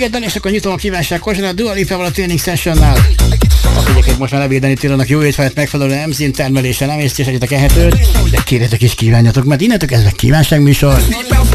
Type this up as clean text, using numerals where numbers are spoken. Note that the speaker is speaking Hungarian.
Még egy dal, és akkor nyitom a kívánság korsán a Dua Lipával a Training Sessionnál. Azt mondják, most már levédeni tőlenek jó étvágyat megfelelő emzin termelése, nem észtés egyetek ehetőt, de kérjetek és kívánjatok, mert innentől kezdve kívánságműsor.